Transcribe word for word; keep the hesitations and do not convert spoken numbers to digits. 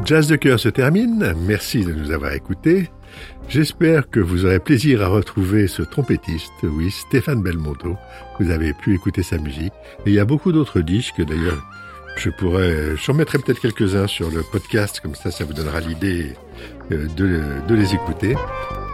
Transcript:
Jazz de cœur se termine. Merci de nous avoir écoutés. J'espère que vous aurez plaisir à retrouver ce trompettiste, oui, Stéphane Belmondo. Vous avez pu écouter sa musique. Et il y a beaucoup d'autres disques, d'ailleurs. Je pourrais, j'en mettrai peut-être quelques-uns sur le podcast, comme ça, ça vous donnera l'idée de, de les écouter.